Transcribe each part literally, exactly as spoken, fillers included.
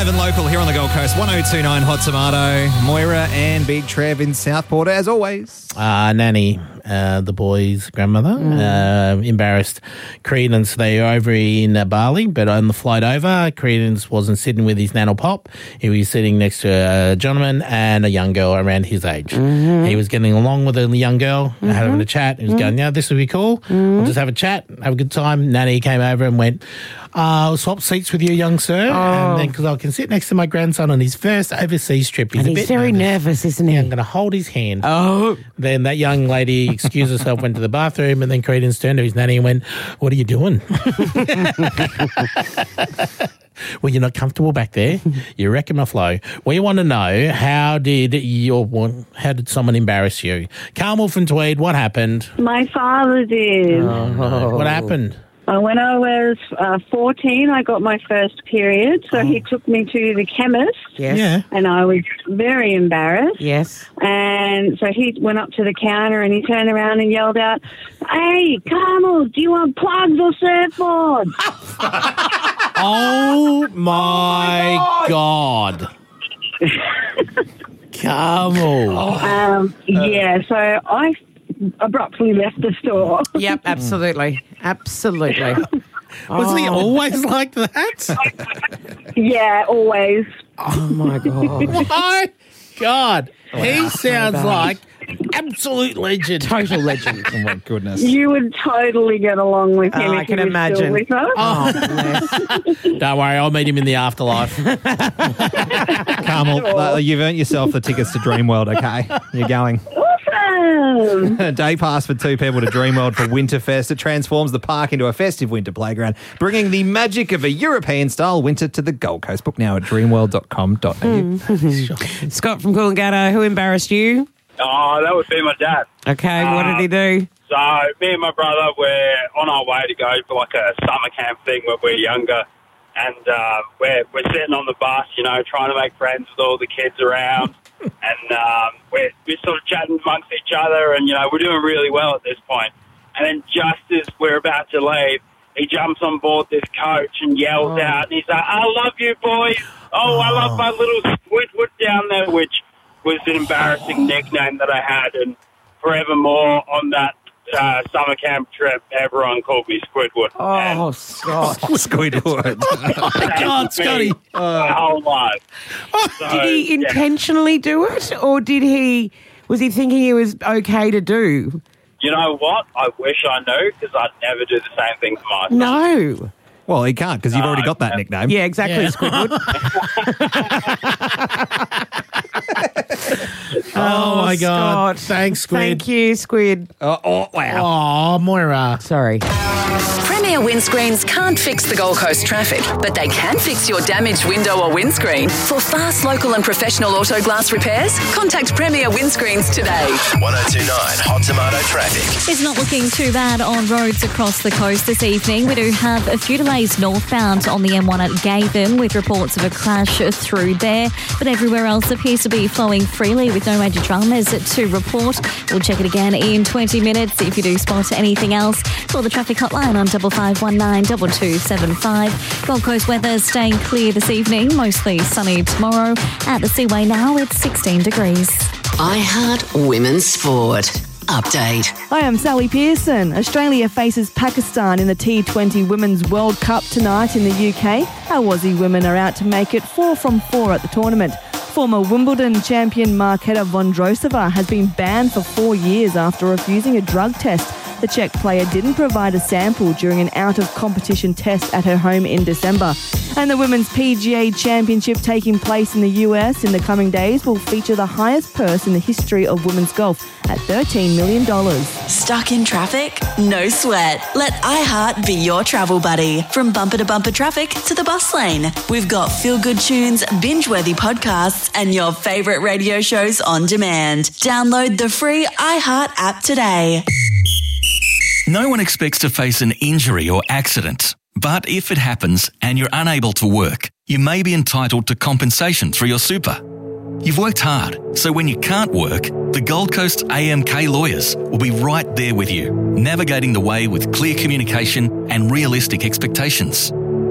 eleven local here on the Gold Coast, one oh two point nine Hot Tomato. Moira and Big Trev in Southport, as always. Uh, Nanny, uh, the boy's grandmother, mm. uh, embarrassed Credence. They were over in uh, Bali, but on the flight over, Credence wasn't sitting with his nan or pop. He was sitting next to a gentleman and a young girl around his age. Mm-hmm. He was getting along with a young girl, mm-hmm. having a chat. He was mm-hmm. going, yeah, this would be cool. Mm-hmm. We'll just have a chat, have a good time. Nanny came over and went, uh, I'll swap seats with you, young sir. Oh. And then, because I can sit next to my grandson on his first overseas trip. He's and a he's bit very nervous. nervous, isn't he? Yeah, I'm going to hold his hand. Oh. Then that young lady excused herself, went to the bathroom, and then Credence turned to his nanny and went, what are you doing? Well, you're not comfortable back there. You're wrecking my flow. We want to know, how did your how did someone embarrass you? Carmel from Tweed, what happened? My father did. Oh. What happened? Uh, when I was uh, fourteen, I got my first period, so oh. he took me to the chemist. Yes. Yeah. And I was very embarrassed. Yes. And so he went up to the counter and he turned around and yelled out, "Hey, Carmel, do you want plugs or surfboards?" Oh, my God. Carmel. Um, yeah, so I abruptly left the store. Yep, absolutely. Absolutely. Was oh. he always like that? Yeah, always. Oh, my God. My God. He sounds like absolute legend. Total legend. Oh, my goodness. You would totally get along with him oh, if I can he was imagine. still with us. Oh, bless. Don't worry, I'll meet him in the afterlife. Carmel, Sure. uh, you've earned yourself the tickets to Dreamworld, okay? You're going. Awesome. A day pass for two people to Dreamworld for Winterfest. It transforms the park into a festive winter playground, bringing the magic of a European-style winter to the Gold Coast. Book now at dreamworld dot com dot a u. Mm. Scott from Coolangatta, who embarrassed you? Oh, that would be my dad. Okay, uh, what did he do? So me and my brother, we're on our way to go for like a summer camp thing when we're younger. And uh, we're, we're sitting on the bus, you know, trying to make friends with all the kids around. and um, we're, we're sort of chatting amongst each other and, you know, we're doing really well at this point. And then just as we're about to leave, he jumps on board this coach and yells oh. out. And he's like, "I love you, boys. Oh, oh. I love my little Squidward down there," which was an embarrassing nickname that I had. And forevermore on that uh, summer camp trip, everyone called me Squidward. Oh, Scott. Squidward. Oh, my God, Scotty. My whole life. So, did he intentionally yeah. do it, or did he, was he thinking it was okay to do? You know what? I wish I knew, because I'd never do the same thing to myself. No. Well, he can't, because you've No, already got that yeah. nickname. Yeah, exactly, Yeah. Squidward. Oh, my God. Scott. Thanks, Squid. Thank you, Squid. Oh, oh, wow. Oh, Moira. Sorry. Premier Windscreens can't fix the Gold Coast traffic, but they can fix your damaged window or windscreen. For fast, local and professional auto glass repairs, contact Premier Windscreens today. one oh two point nine Hot Tomato Traffic. It's not looking too bad on roads across the coast this evening. We do have a few delays northbound on the M one at Gavin with reports of a crash through there, but everywhere else appears to be flowing freely with no major dramas to report. We'll check it again in twenty minutes. If you do spot anything else, call the traffic hotline on double five one nine two two seven five. Gold Coast weather staying clear this evening, mostly sunny tomorrow. At the Seaway now, it's sixteen degrees. iHeart Women's Sport. Update. Hi, I'm Sally Pearson. Australia faces Pakistan in the T twenty Women's World Cup tonight in the U K. Our Aussie women are out to make it four from four at the tournament. Former Wimbledon champion Marketa Vondrousova has been banned for four years after refusing a drug test. The Czech player didn't provide a sample during an out-of-competition test at her home in December. And the Women's P G A Championship taking place in the U S in the coming days will feature the highest purse in the history of women's golf at thirteen million dollars. Stuck in traffic? No sweat. Let iHeart be your travel buddy. From bumper to bumper traffic to the bus lane. We've got feel-good tunes, binge-worthy podcasts, and your favourite radio shows on demand. Download the free iHeart app today. No one expects to face an injury or accident. But if it happens and you're unable to work, you may be entitled to compensation through your super. You've worked hard, so when you can't work, the Gold Coast A M K lawyers will be right there with you, navigating the way with clear communication and realistic expectations.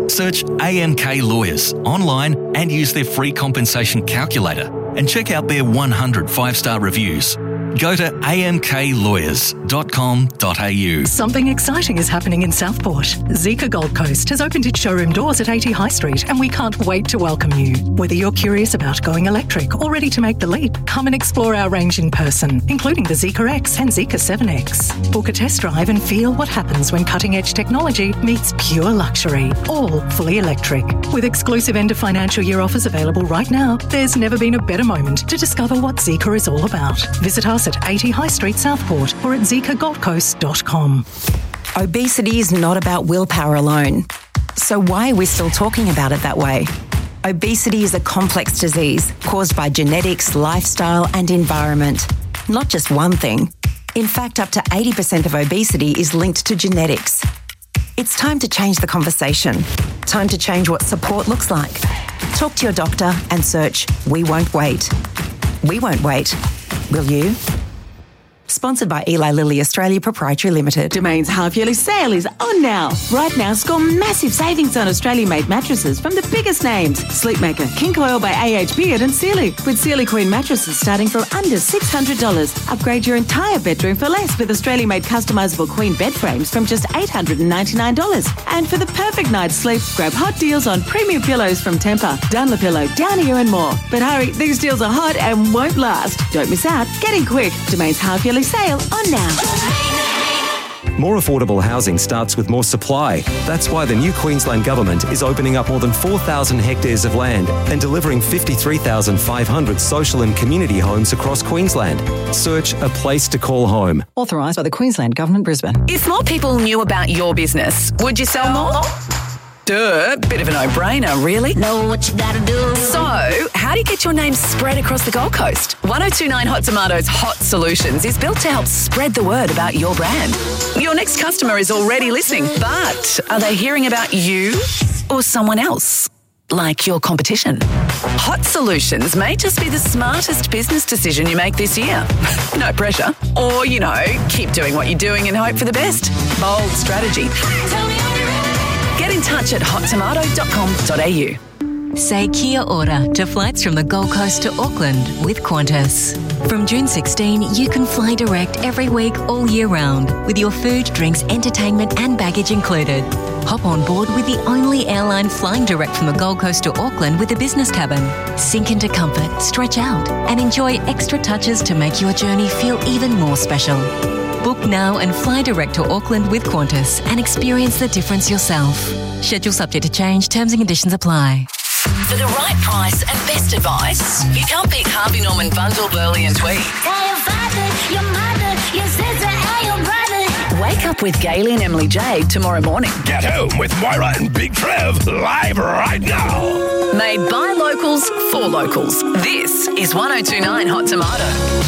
Search A M K Lawyers online and use their free compensation calculator and check out their one hundred five-star reviews. Go to a m k lawyers dot com dot a u. Something exciting is happening in Southport. Zika Gold Coast has opened its showroom doors at eighty High Street and we can't wait to welcome you. Whether you're curious about going electric or ready to make the leap, come and explore our range in person, including the Zika X and Zika seven X. Book a test drive and feel what happens when cutting-edge technology meets pure luxury, all fully electric. With exclusive end of financial year offers available right now, there's never been a better moment to discover what Zika is all about. Visit us at eighty High Street, Southport, or at zika gold coast dot com. Obesity is not about willpower alone. So why are we still talking about it that way? Obesity is a complex disease caused by genetics, lifestyle, and environment. Not just one thing. In fact, up to eighty percent of obesity is linked to genetics. It's time to change the conversation. Time to change what support looks like. Talk to your doctor and search We Won't Wait. We won't wait. Will you? Sponsored by Eli Lilly Australia Proprietary Limited. Domain's half-yearly sale is on now. Right now, score massive savings on Australian-made mattresses from the biggest names. Sleepmaker, King Coil by A H Beard and Sealy. With Sealy Queen mattresses starting from under six hundred dollars. Upgrade your entire bedroom for less with Australian-made customisable Queen bed frames from just eight hundred ninety-nine dollars. And for the perfect night's sleep, grab hot deals on premium pillows from Tempur, Dunlopillow, Down-Ear and more. But hurry, these deals are hot and won't last. Don't miss out. Get in quick. Domain's half-yearly sale on now. More affordable housing starts with more supply. That's why the new Queensland Government is opening up more than four thousand hectares of land and delivering fifty-three thousand five hundred social and community homes across Queensland. Search A Place to Call Home. Authorised by the Queensland Government, Brisbane. If more people knew about your business, would you sell more? Duh, bit of a no-brainer, really. Know what you gotta do. So, how do you get your name spread across the Gold Coast? ten twenty-nine Hot Tomatoes Hot Solutions is built to help spread the word about your brand. Your next customer is already listening, but are they hearing about you or someone else? Like your competition. Hot Solutions may just be the smartest business decision you make this year. No pressure. Or, you know, keep doing what you're doing and hope for the best. Bold strategy. Get in touch at hot tomato dot com dot a u. Say kia ora to flights from the Gold Coast to Auckland with Qantas. From June sixteenth, you can fly direct every week all year round with your food, drinks, entertainment and baggage included. Hop on board with the only airline flying direct from the Gold Coast to Auckland with a business cabin. Sink into comfort, stretch out and enjoy extra touches to make your journey feel even more special. Book now and fly direct to Auckland with Qantas and experience the difference yourself. Schedule subject to change. Terms and conditions apply. For the right price and best advice, you can't beat Harvey Norman Bundle, Burley and Tweed. Tell your father, your mother, your sister and your brother. Wake up with Gailey and Emily Jade tomorrow morning. Get home with Moira and Big Trev live right now. Made by locals for locals. This is ten twenty-nine Hot Tomato.